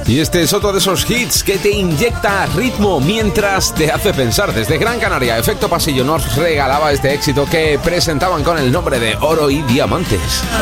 Y este es otro de esos hits que te inyecta ritmo mientras te hace pensar. Desde Gran Canaria, Efecto Pasillo nos regalaba este éxito que presentaban con el nombre de Oro y Diamantes.